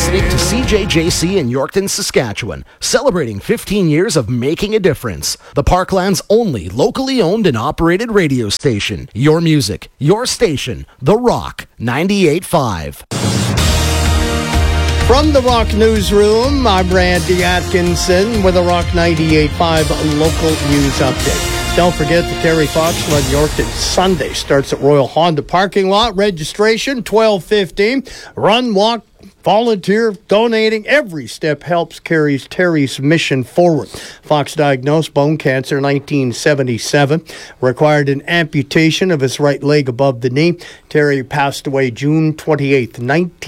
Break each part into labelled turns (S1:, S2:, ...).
S1: listening to CJJC in Yorkton, Saskatchewan, celebrating 15 years of making a difference. The Parkland's only locally owned and operated radio station. Your music, your station, The Rock 98.5.
S2: From the Rock Newsroom, I'm Randy Atkinson with a Rock 98.5 local news update. Don't forget the Terry Fox Run Yorkton Sunday starts at Royal Honda parking lot. Registration 12:15. Run, walk, volunteer, donating. Every step helps carries Terry's mission forward. Fox diagnosed bone cancer in 1977. Required an amputation of his right leg above the knee. Terry passed away June 28th,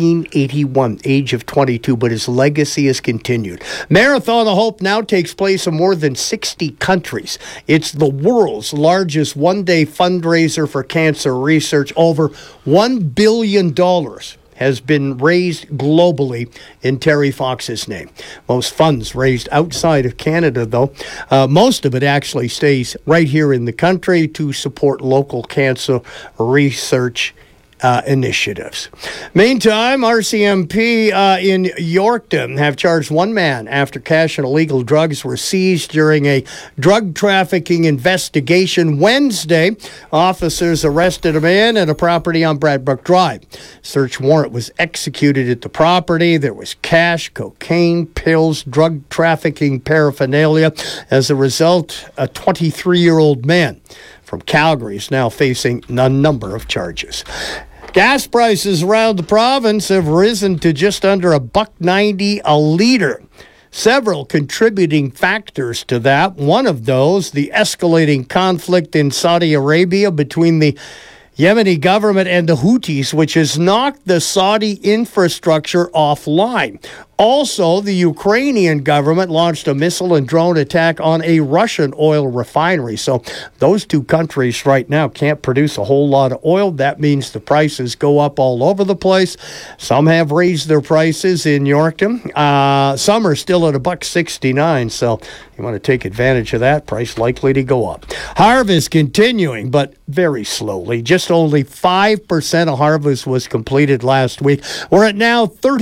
S2: 1981, age of 22, but his legacy has continued. Marathon of Hope now takes place in more than 60 countries. It's the world's largest one-day fundraiser for cancer research. Over $1 billion has been raised globally in Terry Fox's name. Most funds raised outside of Canada, though. Most of it actually stays right here in the country to support local cancer research initiatives. Meantime, RCMP in Yorkton have charged one man after cash and illegal drugs were seized during a drug trafficking investigation Wednesday. Officers arrested a man at a property on Bradbrook Drive. Search warrant was executed at the property. There was cash, cocaine, pills, drug trafficking paraphernalia. As a result, a 23-year-old man from Calgary is now facing a number of charges. Gas prices around the province have risen to just under $1.90 a litre. Several contributing factors to that. One of those, the escalating conflict in Saudi Arabia between the Yemeni government and the Houthis, which has knocked the Saudi infrastructure offline. Also, the Ukrainian government launched a missile and drone attack on a Russian oil refinery. So those two countries right now can't produce a whole lot of oil. That means the prices go up all over the place. Some have raised their prices in Yorkton. Some are still at $1.69. So you want to take advantage of that. Price likely to go up. Harvest continuing, but very slowly. Just only 5% of harvest was completed last week. We're at now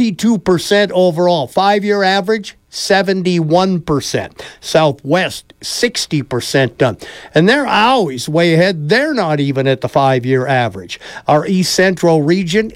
S2: 32% overall. 5-year average, 71%. Southwest, 60% done. And they're always way ahead. They're not even at the 5-year average. Our East Central region,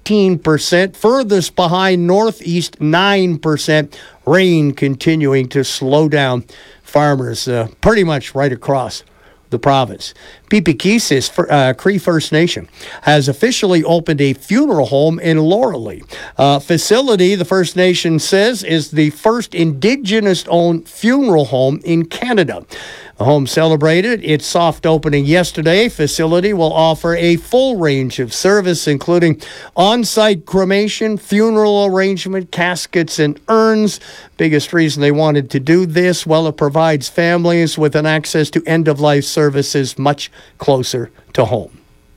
S2: 18%. Furthest behind Northeast, 9%. Rain continuing to slow down farmers pretty much right across the province. Pipikisis Cree First Nation has officially opened a funeral home in Lauralee. Facility, the First Nation says, is the first Indigenous-owned funeral home in Canada. The home celebrated its soft opening yesterday. Facility will offer a full range of service, including on-site cremation, funeral arrangement, caskets, and urns. Biggest reason they wanted to do this, well, it provides families with an access to end-of-life services much closer to home.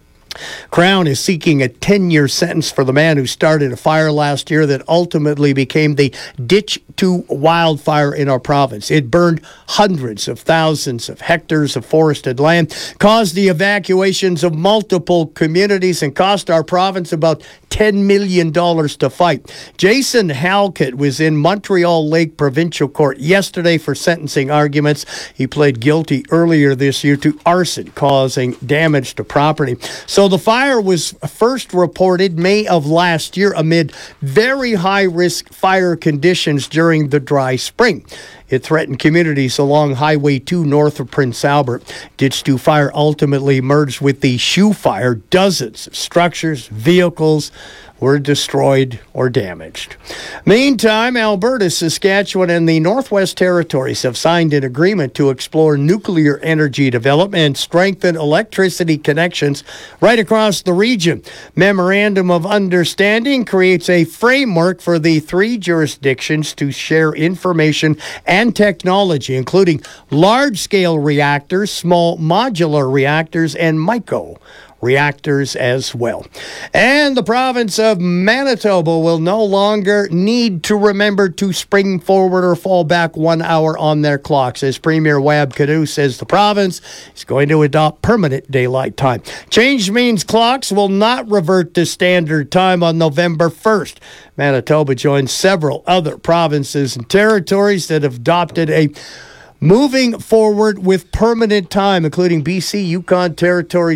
S2: Crown is seeking a 10-year sentence for the man who started a fire last year that ultimately became the Ditch 2 wildfire in our province. It burned hundreds of thousands of hectares of forested land, caused the evacuations of multiple communities, and cost our province about $10 million to fight. Jason Halkett was in Montreal Lake Provincial Court yesterday for sentencing arguments. He pled guilty earlier this year to arson causing damage to property. So the fire was first reported May of last year amid very high-risk fire conditions during the dry spring. It threatened communities along Highway 2 north of Prince Albert. Ditch 2 fire ultimately merged with the Shoe Fire. Dozens of structures, vehicles were destroyed or damaged. Meantime, Alberta, Saskatchewan, and the Northwest Territories have signed an agreement to explore nuclear energy development and strengthen electricity connections right across the region. Memorandum of Understanding creates a framework for the three jurisdictions to share information and technology, including large-scale reactors, small modular reactors, and micro reactors as well. And the province of Manitoba will no longer need to remember to spring forward or fall back 1 hour on their clocks, as Premier Wab Kinew says the province is going to adopt permanent daylight time. Change means clocks will not revert to standard time on November 1st. Manitoba joins several other provinces and territories that have adopted a moving forward with permanent time, including BC, Yukon Territories,